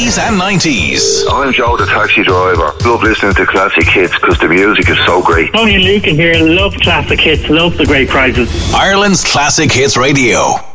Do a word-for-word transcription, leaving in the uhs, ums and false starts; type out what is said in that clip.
eighties and nineties. I'm Joe the taxi driver. Love listening to classic hits because the music is so great. Tony Lucan here. Love classic hits. Love the great prizes. Ireland's Classic Hits Radio.